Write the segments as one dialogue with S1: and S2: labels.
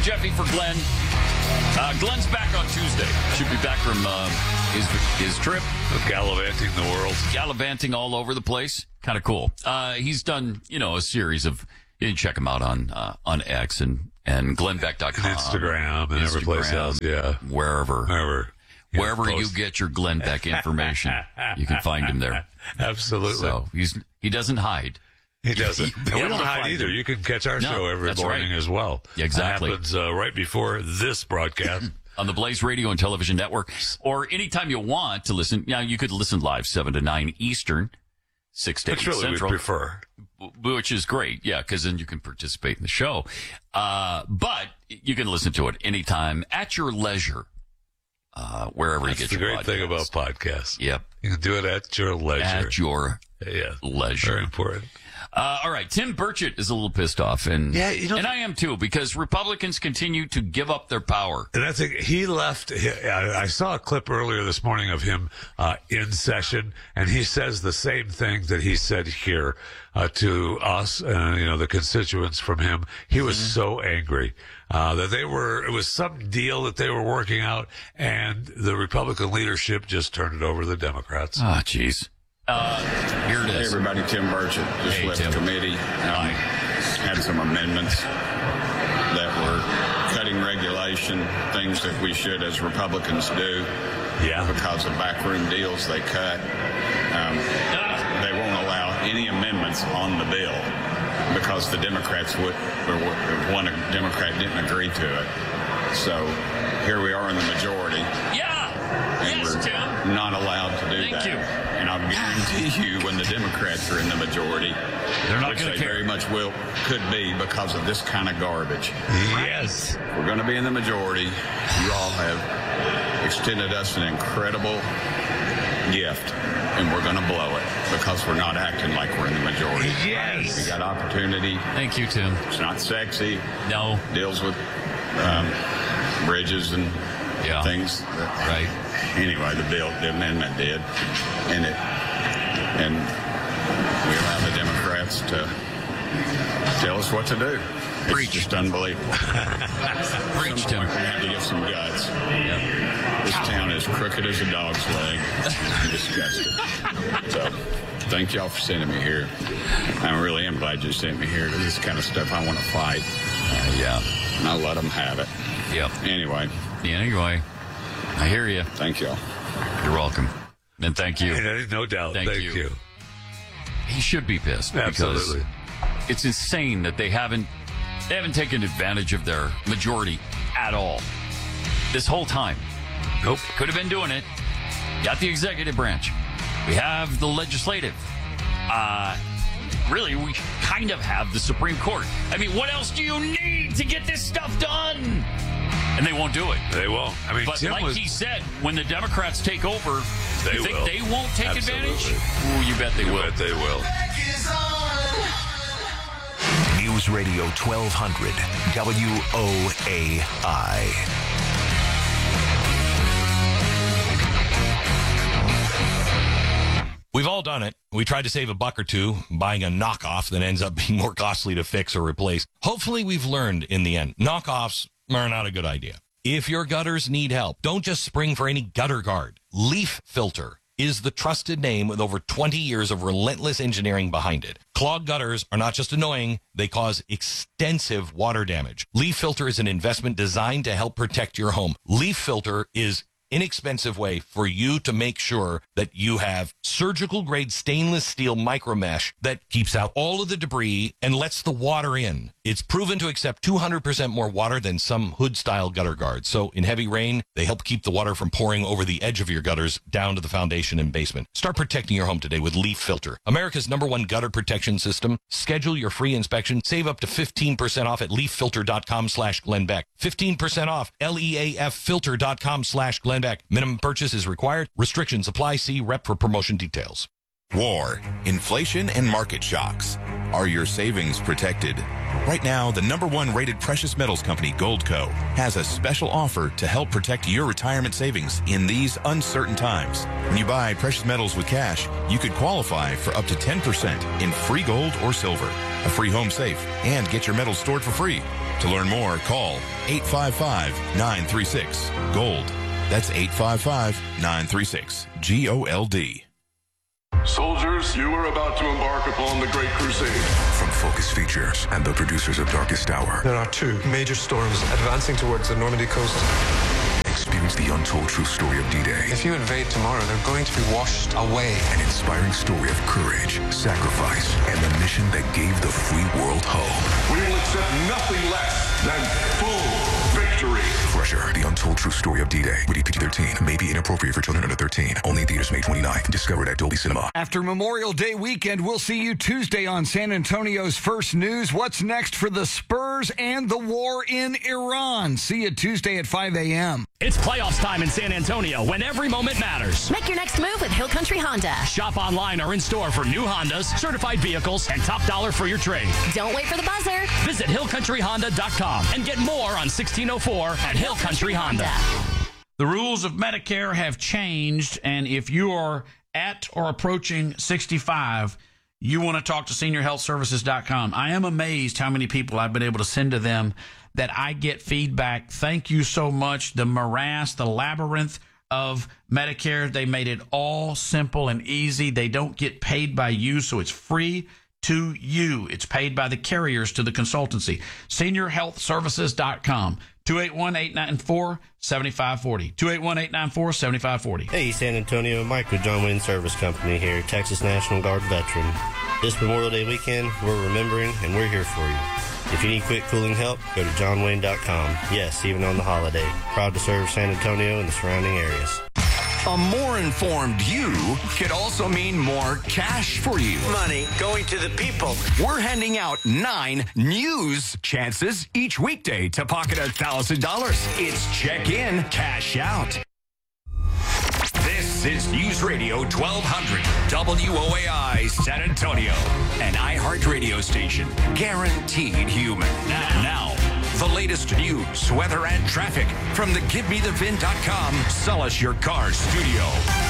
S1: Jeffy for Glenn. Glenn's back on Tuesday. Should be back from his trip.
S2: Gallivanting the world.
S1: Gallivanting all over the place. Kind of cool. He's done, a series of, you can check him out on X and glennbeck.com.
S2: Instagram and every place else. Yeah.
S1: Wherever you get your Glenn Beck information, you can find him there.
S2: Absolutely.
S1: So he doesn't hide.
S2: He doesn't. We don't hide either. You can catch our show every morning as well.
S1: Exactly.
S2: It happens right before this broadcast.
S1: On the Blaze Radio and Television Network. Or anytime you want to listen. You could listen live 7 to 9 Eastern, 6 to 8 Central.
S2: Which really we prefer.
S1: Which is great, because then you can participate in the show. But you can listen to it anytime at your leisure, wherever you get your podcasts.
S2: That's the great thing about podcasts.
S1: Yep.
S2: You can do it at your leisure.
S1: At your leisure.
S2: Very important.
S1: All right, Tim Burchett is a little pissed off, and I am too, because Republicans continue to give up their power.
S2: And I think he left. I saw a clip earlier this morning of him in session, and he says the same thing that he said here to us, the constituents from him. He was so angry that it was some deal that they were working out, and the Republican leadership just turned it over to the Democrats.
S1: Oh, jeez. Here it is.
S3: Hey, everybody. Tim Burchett just left the committee. Had some amendments that were cutting regulation, things that we should as Republicans do.
S2: Yeah.
S3: Because of backroom deals they cut. They won't allow any amendments on the bill because the Democrats one Democrat didn't agree to it. So here we are in the majority.
S1: Yeah.
S3: And
S1: yes,
S3: we're
S1: Tim.
S3: not allowed to do that.
S1: Thank you.
S3: And I'll guarantee you when the Democrats are in the majority,
S1: they're not going to care.
S3: Very much could be because of this kind of garbage.
S2: Yes.
S3: We're going to be in the majority. You all have extended us an incredible gift, and we're going to blow it because we're not acting like we're in the majority.
S2: Yes.
S3: We got opportunity.
S1: Thank you, Tim.
S3: It's not sexy.
S1: No.
S3: Deals with bridges and things.
S1: Right.
S3: Anyway, the amendment did, and we allow the Democrats to tell us what to do. It's just unbelievable.
S1: Preach, Tim.
S3: We have to get some guts.
S1: Yep.
S3: This town is crooked as a dog's leg. I'm disgusted. So, thank y'all for sending me here. I really am glad you sent me here. This is the kind of stuff I want to fight. And I'll let them have it.
S1: Yep.
S3: Anyway,
S1: I hear you.
S3: Thank y'all.
S1: You're welcome. And thank you.
S2: No doubt.
S1: Thank you. He should be pissed.
S2: Absolutely.
S1: Because it's insane that they haven't taken advantage of their majority at all. This whole time.
S2: Nope.
S1: Could have been doing it. Got the executive branch. We have the legislative. Really, we kind of have the Supreme Court. I mean, what else do you need to get this stuff done? And they won't do it.
S2: They won't. I mean,
S1: but he said, when the Democrats take over, you think they won't take advantage? Ooh, you bet they will.
S2: Bet they will.
S4: News Radio 1200 WOAI.
S5: We've all done it. We tried to save a buck or two buying a knockoff that ends up being more costly to fix or replace. Hopefully we've learned in the end. Knockoffs are not a good idea. If your gutters need help, don't just spring for any gutter guard. Leaf Filter is the trusted name with over 20 years of relentless engineering behind it. Clogged gutters are not just annoying, they cause extensive water damage. Leaf Filter is an investment designed to help protect your home. Leaf Filter is inexpensive way for you to make sure that you have surgical grade stainless steel micro mesh that keeps out all of the debris and lets the water in. It's proven to accept 200% more water than some hood style gutter guards. So in heavy rain, they help keep the water from pouring over the edge of your gutters down to the foundation and basement. Start protecting your home today with Leaf Filter, America's #1 gutter protection system. Schedule your free inspection. Save up to 15% off at leaffilter.com/GlennBeck. 15% off leaffilter.com/GlennBeck. Minimum purchase is required. Restrictions apply. See rep for promotion details.
S6: War, inflation, and market shocks. Are your savings protected? Right now, the #1 rated precious metals company, Goldco, has a special offer to help protect your retirement savings in these uncertain times. When you buy precious metals with cash, you could qualify for up to 10% in free gold or silver, a free home safe, and get your metals stored for free. To learn more, call 855-936-GOLD. That's 855-936-GOLD.
S7: Soldiers, you are about to embark upon the Great Crusade.
S4: From Focus Features and the producers of Darkest Hour.
S8: There are 2 major storms advancing towards the Normandy coast.
S4: Experience the untold true story of D-Day.
S8: If you invade tomorrow, they're going to be washed away.
S4: An inspiring story of courage, sacrifice, and the mission that gave the free world hope.
S7: We will accept nothing less than full victory.
S4: Crusher, the untold true story of D-Day. Rated PG-13. May be inappropriate for children under 13. Only in theaters May 29th. Discovered at Dolby Cinema.
S9: After Memorial Day weekend, we'll see you Tuesday on San Antonio's First News. What's next for the Spurs and the war in Iran? See you Tuesday at 5 a.m.
S10: It's playoffs time in San Antonio when every moment matters.
S11: Make your next move with Hill Country Honda.
S10: Shop online or in store for new Hondas, certified vehicles, and top dollar for your trade.
S11: Don't wait for the buzzer.
S10: Visit HillCountryHonda.com and get more on 1604 at Hill Country Honda.
S12: The rules of Medicare have changed, and if you are at or approaching 65, you want to talk to SeniorHealthServices.com. I am amazed how many people I've been able to send to them that I get feedback. Thank you so much. The morass, the labyrinth of Medicare, they made it all simple and easy. They don't get paid by you, so it's free to you. It's paid by the carriers to the consultancy. SeniorHealthServices.com. 281-894-7540. 281-894-7540.
S13: Hey, San Antonio, Mike with John Wayne Service Company here, Texas National Guard veteran. This Memorial Day weekend, we're remembering and we're here for you. If you need quick cooling help, go to johnwayne.com. Yes, even on the holiday. Proud to serve San Antonio and the surrounding areas.
S14: A more informed you could also mean more cash for you.
S15: Money going to the people.
S14: We're handing out 9 news chances each weekday to pocket $1,000. It's check in, cash out. This is News Radio 1200 WOAI San Antonio, an iHeart radio station, guaranteed human. Now, the latest news, weather, and traffic from the GiveMeTheVin.com Sell Us Your Car studio.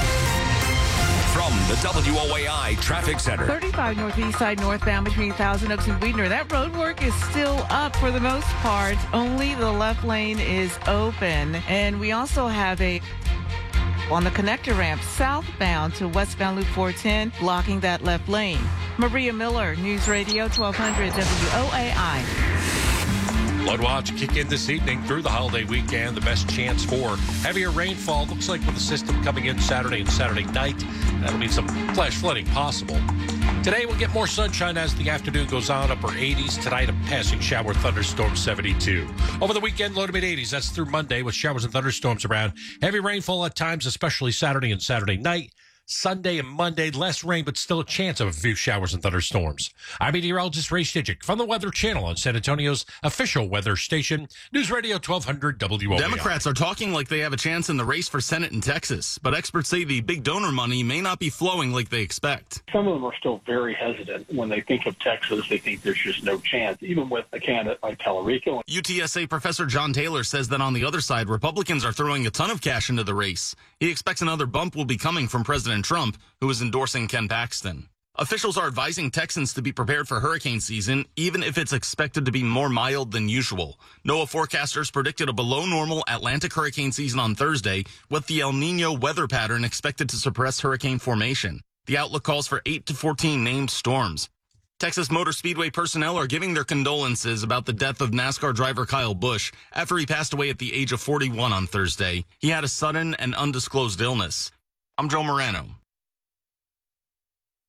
S14: From the WOAI Traffic Center.
S16: 35 Northeast Side northbound between Thousand Oaks and Weidner. That road work is still up for the most part. Only the left lane is open. And we also have on the connector ramp southbound to westbound Loop 410, blocking that left lane. Maria Miller, News Radio 1200 WOAI.
S17: Flood watch kick in this evening through the holiday weekend. The best chance for heavier rainfall. Looks like with the system coming in Saturday and Saturday night, that'll mean some flash flooding possible. Today we'll get more sunshine as the afternoon goes on, upper 80s. Tonight a passing shower thunderstorm 72. Over the weekend, low to mid 80s. That's through Monday with showers and thunderstorms around. Heavy rainfall at times, especially Saturday and Saturday night. Sunday and Monday, less rain, but still a chance of a few showers and thunderstorms. I'm meteorologist Ray Stidgick from the Weather Channel on San Antonio's official weather station, News Radio 1200 WOAI.
S18: Democrats are talking like they have a chance in the race for Senate in Texas, but experts say the big donor money may not be flowing like they expect.
S19: Some of them are still very hesitant. When they think of Texas, they think there's just no chance, even with a candidate like Tallarico.
S18: UTSA professor John Taylor says that on the other side, Republicans are throwing a ton of cash into the race. He expects another bump will be coming from President Trump, who is endorsing Ken Paxton. Officials are advising Texans to be prepared for hurricane season, even if it's expected to be more mild than usual. NOAA forecasters predicted a below normal Atlantic hurricane season on Thursday, with the El Nino weather pattern expected to suppress hurricane formation. The outlook calls for 8 to 14 named storms. Texas Motor Speedway personnel are giving their condolences about the death of NASCAR driver Kyle Busch after he passed away at the age of 41 on Thursday. He had a sudden and undisclosed illness. I'm Joe Morano.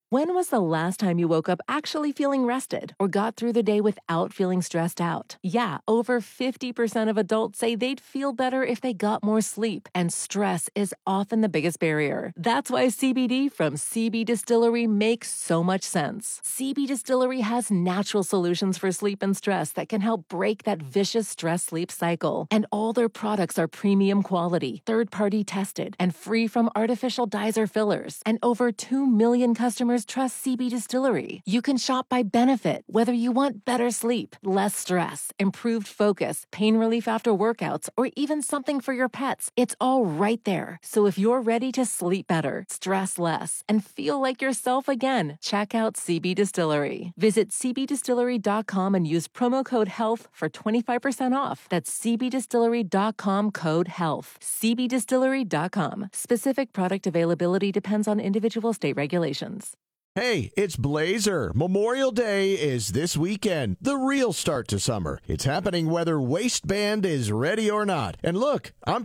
S20: When was the last time you woke up actually feeling rested or got through the day without feeling stressed out? Yeah, over 50% of adults say they'd feel better if they got more sleep, and stress is often the biggest barrier. That's why CBD from CB Distillery makes so much sense. CB Distillery has natural solutions for sleep and stress that can help break that vicious stress-sleep cycle. And all their products are premium quality, third-party tested, and free from artificial dyes or fillers. And over 2 million customers trust CB Distillery. You can shop by benefit, whether you want better sleep, less stress, improved focus, pain relief after workouts, or even something for your pets. It's all right there. So if you're ready to sleep better, stress less, and feel like yourself again, check out CB Distillery. Visit cbdistillery.com and use promo code HEALTH for 25% off. That's cbdistillery.com, code HEALTH. cbdistillery.com. Specific product availability depends on individual state regulations.
S21: Hey, it's Blazer. Memorial Day is this weekend, the real start to summer. It's happening whether waistband is ready or not. And look, I'm